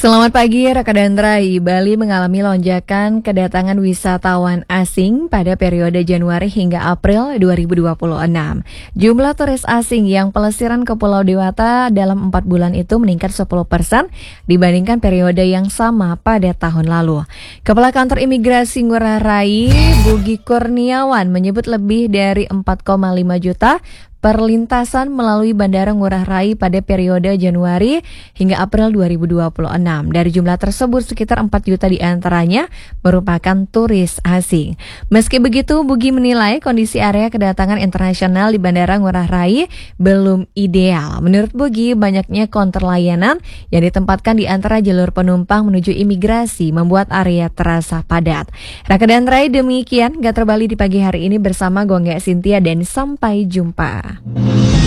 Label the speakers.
Speaker 1: Selamat pagi, rekan dan Rai. Bali mengalami lonjakan kedatangan wisatawan asing pada periode Januari hingga April 2026. Jumlah turis asing yang pelesiran ke Pulau Dewata dalam 4 bulan itu meningkat 10% dibandingkan periode yang sama pada tahun lalu. Kepala Kantor Imigrasi Ngurah Rai, Bugi Kurniawan, menyebut lebih dari 4,5 juta perlintasan melalui Bandara Ngurah Rai pada periode Januari hingga April 2026. Dari jumlah tersebut, sekitar 4 juta diantaranya merupakan turis asing. Meski begitu, Bugi menilai kondisi area kedatangan internasional di Bandara Ngurah Rai belum ideal. Menurut Bugi, banyaknya counter layanan yang ditempatkan di antara jalur penumpang menuju imigrasi membuat area terasa padat. Raka dan Rai, demikian Gatra Bali di pagi hari ini bersama Gongga Cynthia dan sampai jumpa.